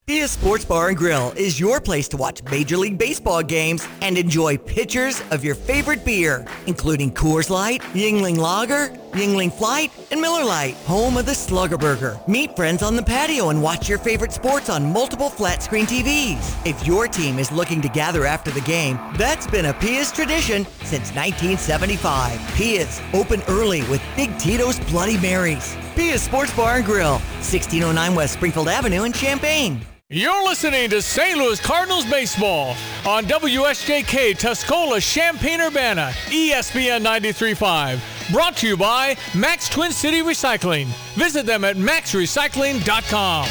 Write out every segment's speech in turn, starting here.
Pia Sports Bar and Grill is your place to watch Major League Baseball games and enjoy pitchers of your favorite beer, including Coors Light, Yuengling Lager, Yuengling Flight, and Miller Lite, home of the Slugger Burger. Meet friends on the patio and watch your favorite sports on multiple flat-screen TVs. If your team is looking to gather after the game, that's been a Pia's tradition since 1975. Pia's, open early with Big Tito's Bloody Marys. Pia's Sports Bar and Grill, 1609 West Springfield Avenue in Champaign. You're listening to St. Louis Cardinals baseball on WSJK Tuscola Champaign-Urbana, ESPN 93.5. Brought to you by Max Twin City Recycling. Visit them at maxrecycling.com.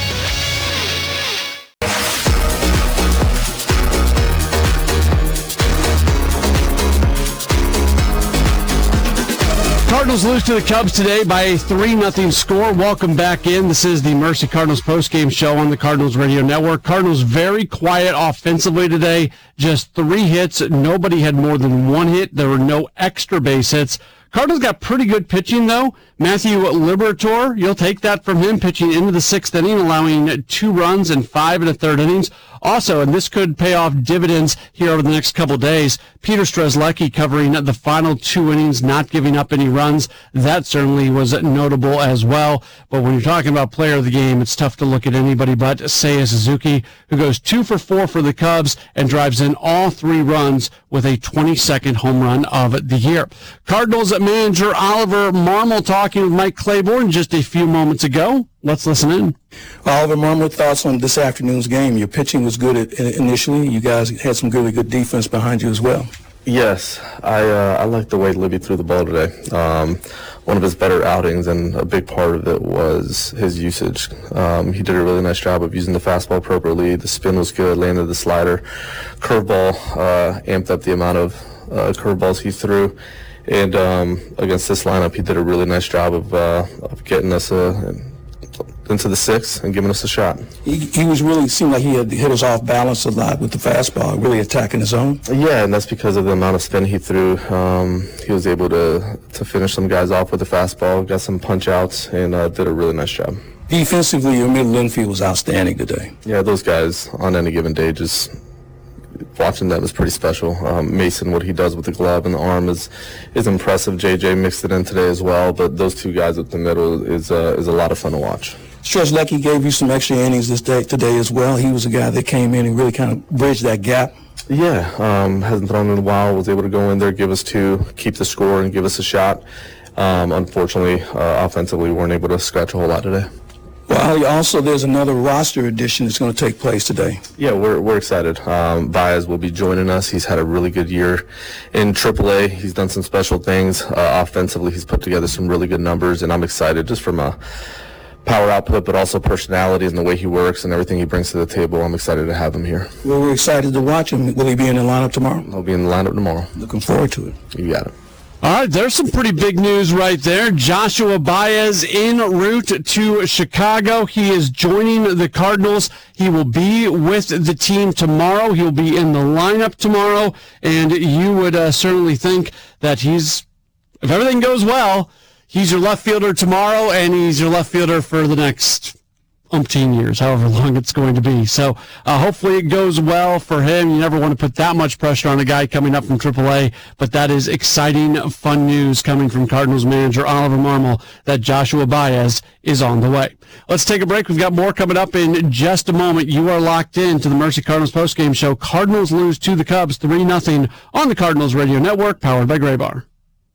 Cardinals lose to the Cubs today by a 3-0 score. Welcome back in. This is the Mercy Cardinals postgame show on the Cardinals Radio Network. Cardinals very quiet offensively today. Just 3 hits. Nobody had more than 1 hit. There were no extra base hits. Cardinals got pretty good pitching, though. Matthew Liberatore, you'll take that from him, pitching into the 6th inning, allowing 2 runs and 5 1/3 innings. Also, and this could pay off dividends here over the next couple days, Peter Strzelecki covering the final 2 innings, not giving up any runs. That certainly was notable as well. But when you're talking about player of the game, it's tough to look at anybody but Seiya Suzuki, who goes 2 for 4 for the Cubs and drives in all 3 runs with a 22nd home run of the year. Cardinals manager Oliver Marmol talking with Mike Claiborne just a few moments ago. Let's listen in. Oliver Marmol, thoughts on this afternoon's game? Your pitching was good initially. You guys had some really good defense behind you as well. Yes, I like the way Libby threw the ball today. One of his better outings, and a big part of it was his usage. He did a really nice job of using the fastball appropriately. The spin was good, landed the slider. Curveball amped up the amount of curveballs he threw. And against this lineup, he did a really nice job of getting us into the 6th and giving us a shot. He was really, seemed like he had hit us off balance a lot with the fastball, really attacking his own. Yeah, and that's because of the amount of spin he threw. He was able to finish some guys off with the fastball, got some punch outs, and did a really nice job. Defensively, your middle infield was outstanding today. Yeah, those guys on any given day, just watching them is pretty special. Mason, what he does with the glove and the arm is impressive. JJ mixed it in today as well, but those 2 guys at the middle is a lot of fun to watch. Strzelecki gave you some extra innings today as well. He was a guy that came in and really kind of bridged that gap. Yeah, hasn't thrown in a while, was able to go in there, give us 2, keep the score, and give us a shot. Unfortunately, offensively, we weren't able to scratch a whole lot today. Well, also there's another roster addition that's going to take place today. Yeah, we're excited. Baez will be joining us. He's had a really good year in AAA. He's done some special things. Offensively, he's put together some really good numbers, and I'm excited just from a power output, but also personality and the way he works and everything he brings to the table. I'm excited to have him here. Well, we're excited to watch him. Will he be in the lineup tomorrow? He'll be in the lineup tomorrow. Looking forward to it. You got it. All right, there's some pretty big news right there. Joshua Baez en route to Chicago. He is joining the Cardinals. He will be with the team tomorrow. He'll be in the lineup tomorrow, and you would certainly think that if everything goes well, he's your left fielder tomorrow, and he's your left fielder for the next umpteen years, however long it's going to be. So hopefully it goes well for him. You never want to put that much pressure on a guy coming up from AAA, but that is exciting, fun news coming from Cardinals manager Oliver Marmol that Joshua Baez is on the way. Let's take a break. We've got more coming up in just a moment. You are locked in to the Mercy Cardinals postgame show. Cardinals lose to the Cubs 3-0 on the Cardinals Radio Network, powered by Gray Bar.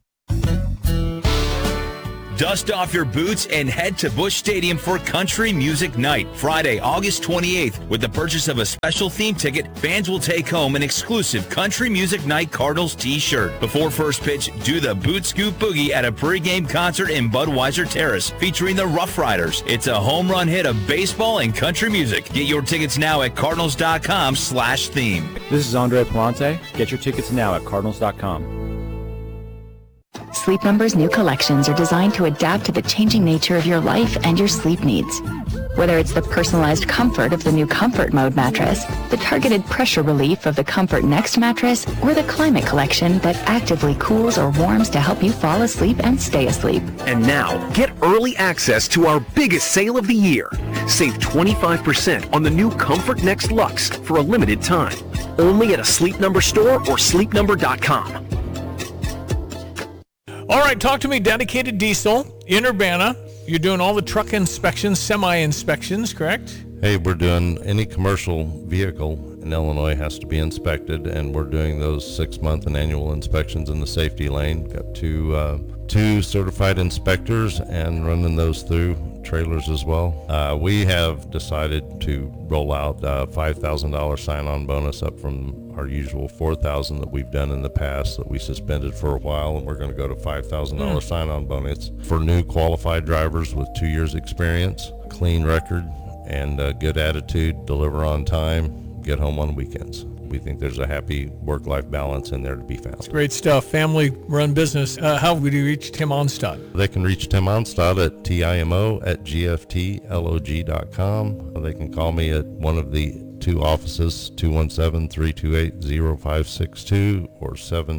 Dust off your boots and head to Busch Stadium for Country Music Night, Friday, August 28th. With the purchase of a special theme ticket, fans will take home an exclusive Country Music Night Cardinals t-shirt. Before first pitch, do the Boot Scoop Boogie at a pregame concert in Budweiser Terrace featuring the Rough Riders. It's a home run hit of baseball and country music. Get your tickets now at cardinals.com/theme. This is Andre Palante. Get your tickets now at cardinals.com. Sleep Number's new collections are designed to adapt to the changing nature of your life and your sleep needs. Whether it's the personalized comfort of the new Comfort Mode mattress, the targeted pressure relief of the Comfort Next mattress, or the Climate Collection that actively cools or warms to help you fall asleep and stay asleep. And now, get early access to our biggest sale of the year. Save 25% on the new Comfort Next Luxe for a limited time. Only at a Sleep Number store or sleepnumber.com. All right, talk to me. Dedicated Diesel in Urbana. You're doing all the truck inspections, semi-inspections, correct? Hey, we're doing any commercial vehicle in Illinois has to be inspected, and we're doing those 6-month and annual inspections in the safety lane. Got two certified inspectors and running those through trailers as well. We have decided to roll out a $5,000 sign-on bonus up from our usual $4,000 that we've done in the past that we suspended for a while, and we're going to go to $5,000 sign-on bonus for new qualified drivers with 2 years experience, clean record, and a good attitude, deliver on time, get home on weekends. We think there's a happy work-life balance in there to be found. It's great stuff. Family-run business. How would you reach Tim Onstad? They can reach Tim Onstad at TIMO@GFTLOG.com. They can call me at one of the 2 offices, 217-328-0562 or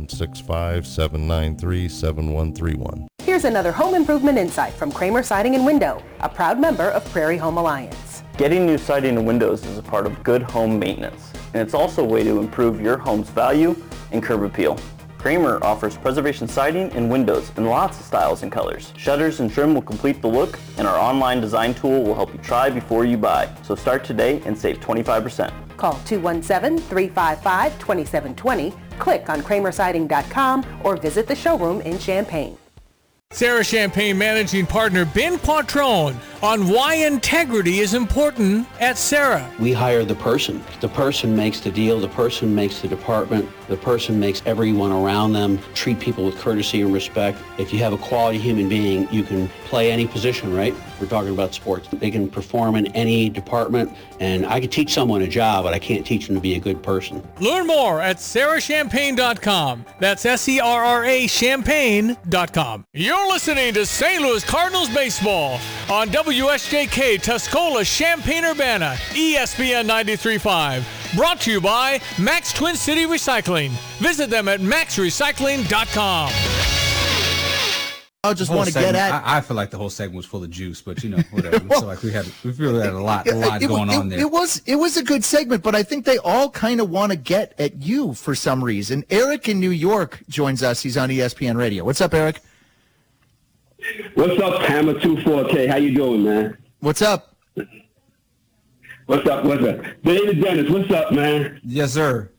765-793-7131. Here's another home improvement insight from Kramer Siding and Window, a proud member of Prairie Home Alliance. Getting new siding and windows is a part of good home maintenance, and it's also a way to improve your home's value and curb appeal. Kramer offers preservation siding and windows in lots of styles and colors. Shutters and trim will complete the look, and our online design tool will help you try before you buy. So start today and save 25%. Call 217-355-2720, click on kramersiding.com, or visit the showroom in Champaign. Sarah Champagne Managing Partner Ben Quattrone on why integrity is important at Sarah. We hire the person. The person makes the deal. The person makes the department. The person makes everyone around them treat people with courtesy and respect. If you have a quality human being, you can play any position, right? We're talking about sports. They can perform in any department, and I could teach someone a job, but I can't teach them to be a good person. Learn more at sarahchampagne.com. That's SERRA Champagne.com. You're listening to St. Louis Cardinals baseball on WSJK Tuscola Champaign-Urbana, ESPN 93.5. Brought to you by Max Twin City Recycling. Visit them at maxrecycling.com. I just want to get at. I feel like the whole segment was full of juice, but whatever. Well, so like we feel that a lot going on there. It was a good segment, but I think they all kind of want to get at you for some reason. Eric in New York joins us. He's on ESPN Radio. What's up, Eric? What's up, Hammer 24K? How you doing, man? What's up? What's up? David Dennis, what's up, man? Yes, sir.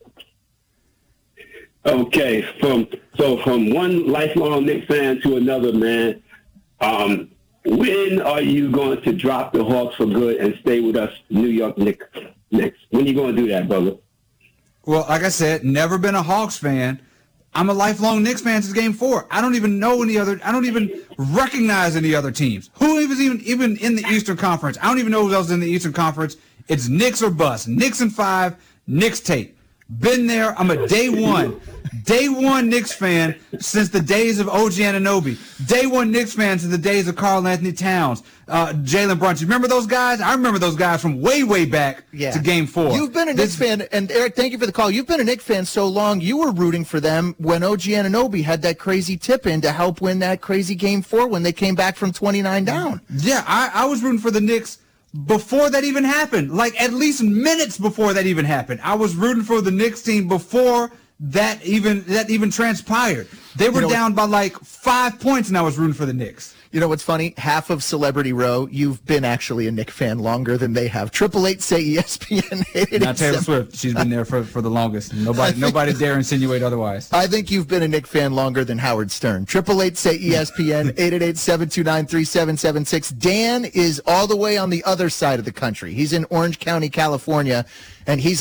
Okay, from one lifelong Knicks fan to another, man, when are you going to drop the Hawks for good and stay with us, New York Knicks? When are you going to do that, brother? Well, like I said, never been a Hawks fan. I'm a lifelong Knicks fan since Game 4. I don't even know any other. I don't even recognize any other teams. Who is even in the Eastern Conference? I don't even know who else is in the Eastern Conference. It's Knicks or bust. Knicks in 5, Knicks tape. Been there. I'm a day one Knicks fan since the days of OG Anunoby. Day one Knicks fan since the days of Karl Anthony Towns, Jalen Brunson. Remember those guys? I remember those guys from way back to Game 4. You've been a Knicks fan, and Eric, thank you for the call. You've been a Knicks fan so long, you were rooting for them when OG Anunoby had that crazy tip-in to help win that crazy Game 4 when they came back from 29 down. Yeah, I was rooting for the Knicks before that even happened, like at least minutes before that even happened. I was rooting for the Knicks team before that even transpired. They were down by like 5 points, and I was rooting for the Knicks. You know what's funny? Half of Celebrity Row, you've been actually a Knicks fan longer than they have. 888 say ESPN. Not Taylor Swift. She's been there for the longest. Nobody dare insinuate otherwise. I think you've been a Knicks fan longer than Howard Stern. 888 say ESPN. 888-729-3776. Dan is all the way on the other side of the country. He's in Orange County, California, and he's